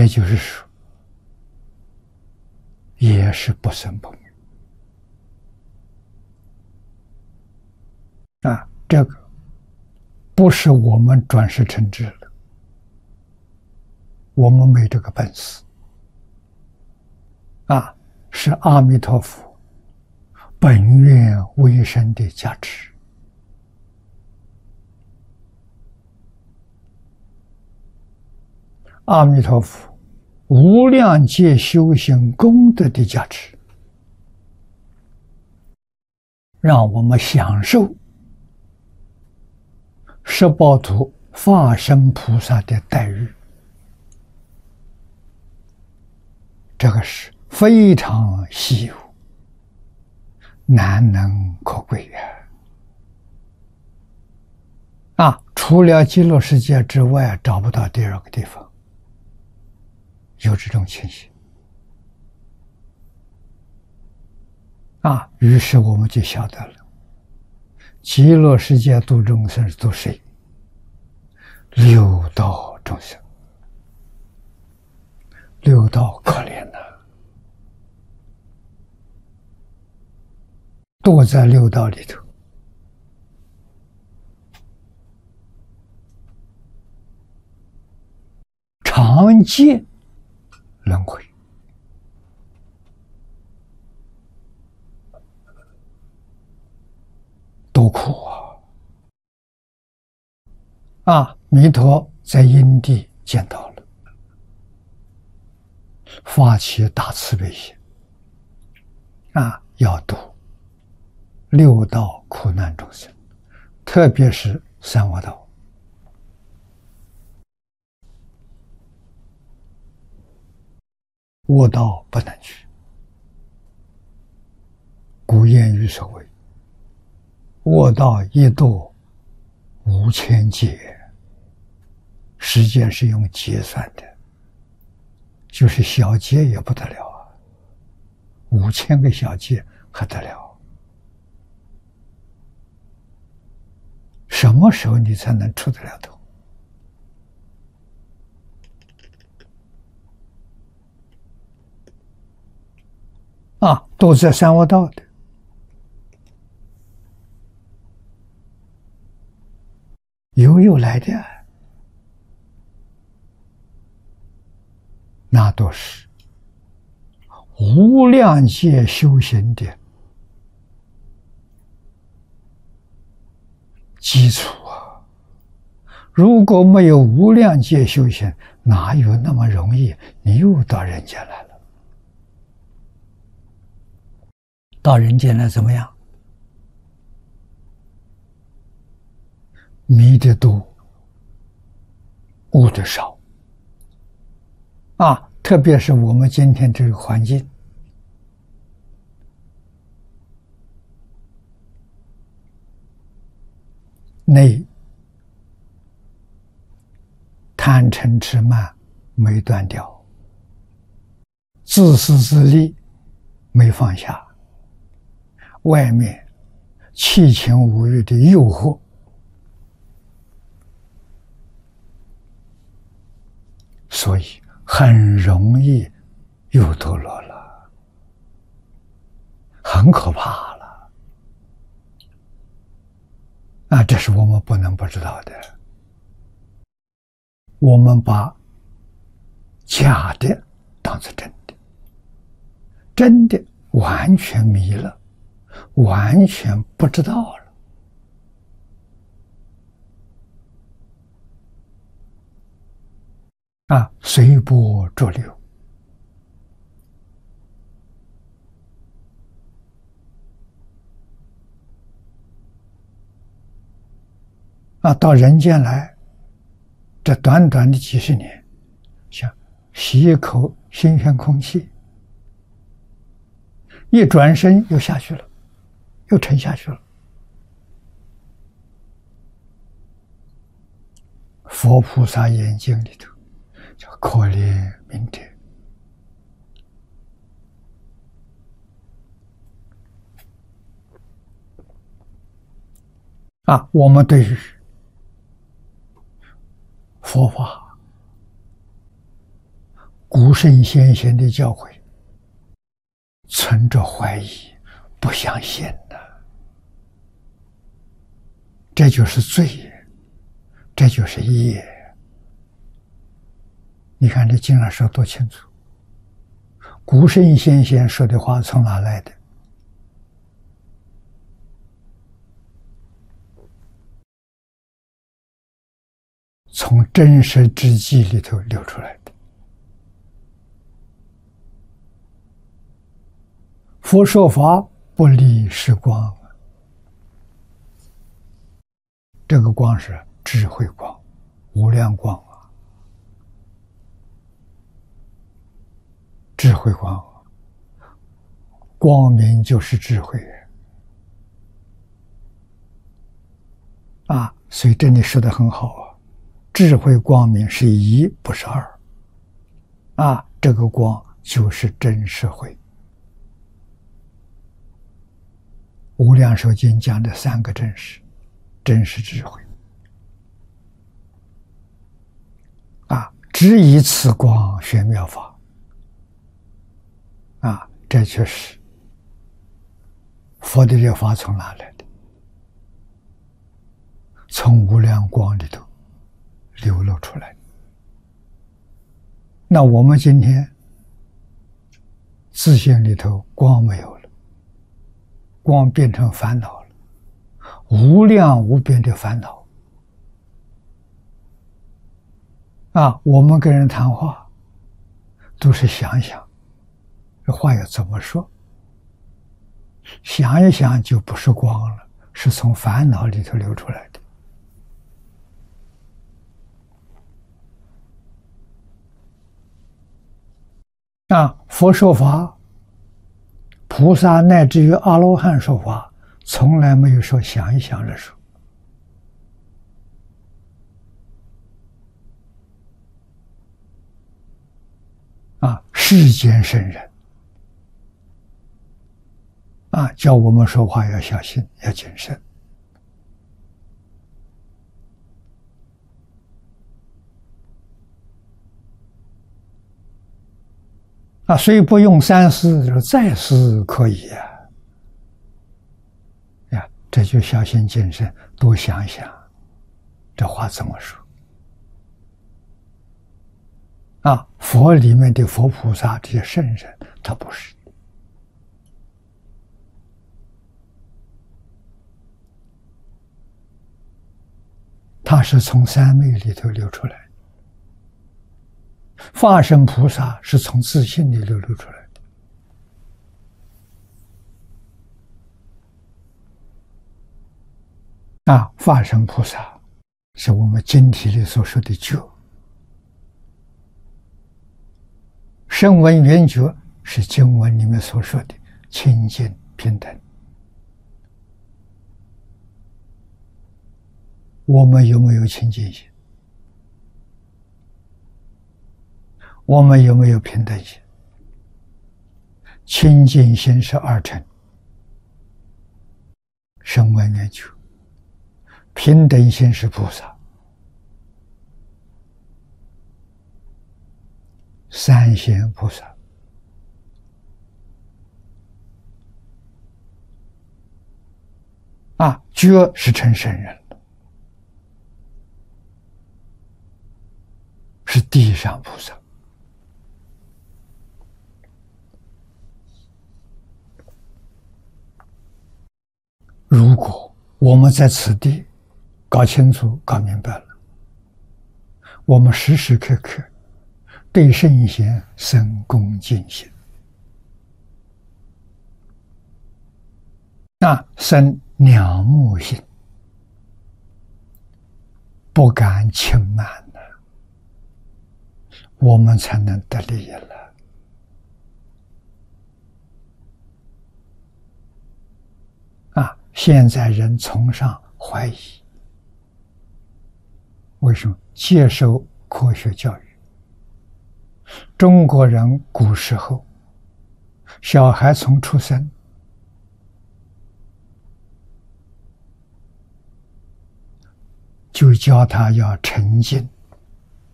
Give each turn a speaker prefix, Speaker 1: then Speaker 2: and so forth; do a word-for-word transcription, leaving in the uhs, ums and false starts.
Speaker 1: 也就是说，也是不生不灭啊。这个不是我们转世成智了，我们没这个本事啊，是阿弥陀佛本愿威神的加持。阿弥陀佛无量界修行功德的加持，让我们享受十报图化身菩萨的待遇，这个是非常稀有、难能可贵呀！啊，除了极乐世界之外，找不到第二个地方有这种情形。啊，于是我们就晓得了，极乐世界度众生是度谁？六道众生。六道可怜呐、啊，堕在六道里头，常见轮回。多苦啊！啊，弥陀在因地见到了，发起大慈悲心，啊，要度六道苦难众生，特别是三恶道。恶道不能去，古谚语所谓恶道一堕无千劫，时间是用劫算的，就是小劫也不得了啊，五千个小劫还得了？什么时候你才能出得了头？啊，都在三恶道的。有有来的，那都是无量界修行的基础啊！如果没有无量界修行，哪有那么容易你又到人间来了？到人间来怎么样？迷的多，悟的少啊！特别是我们今天这个环境，内贪嗔痴慢没断掉，自私自利没放下，外面七情五欲的诱惑，所以很容易又堕落了，很可怕了啊！这是我们不能不知道的。我们把假的当作真的，真的完全迷了，完全不知道了。啊，随波逐流啊，到人间来，这短短的几十年，像吸一口新鲜空气，一转身又下去了，又沉下去了。佛菩萨眼睛里头叫可怜悯者啊！我们对于佛法古圣先贤的教诲，存着怀疑，不相信的，这就是罪，这就是业。你看这经上说多清楚，古圣先贤说的话从哪来的？从真实之际里头流出来的。佛说法不离是光，这个光是智慧光、无量光啊，智慧光，光明就是智慧啊！所以这里说的很好啊，智慧光明是一，不是二啊！这个光就是真实慧。无量寿经讲的三个真实，真实智慧啊，只以此光学妙法啊，这就是佛的这法从哪来的？从无量光里头流露出来。那我们今天自性里头光没有了，光变成烦恼了，无量无边的烦恼啊！我们跟人谈话都是想想这话要怎么说，想一想就不是光了，是从烦恼里头流出来的啊！佛说法，菩萨乃至于阿罗汉说法，从来没有说想一想的说啊！世间圣人啊，叫我们说话要小心，要谨慎啊，所以不用三思，再思可以啊。呀，这就小心谨慎，多想想，这话怎么说？啊，佛里面的佛菩萨这些圣人，他不是，他是从三昧里头流出来的。法身菩萨是从自信里流露出来的啊！法身菩萨是我们经题里所说的觉，声闻缘觉是经文里面所说的清净平等。我们有没有清净心？我们有没有平等心？清净心是二乘，声闻缘觉；平等心是菩萨，三贤菩萨。啊，觉是成圣人，是地上菩萨。如果我们在此地搞清楚、搞明白了，我们时时刻刻对圣贤生恭敬心，那生仰慕心，不敢轻慢的，我们才能得利益了。啊，现在人崇尚怀疑，为什么？接受科学教育。中国人古时候，小孩从出生就教他要诚敬，